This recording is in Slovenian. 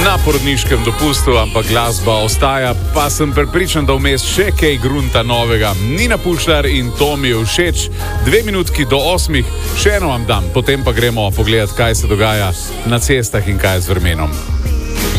na porodniškem dopustu, ampak glasba ostaja, pa sem prepričan, da vmes še kaj grunta novega. Nina Pušlar in to mi je všeč. 2 minutki do 8, še eno vam dam, potem pa gremo pogledat, kaj se dogaja na cestah in kaj je z vremenom.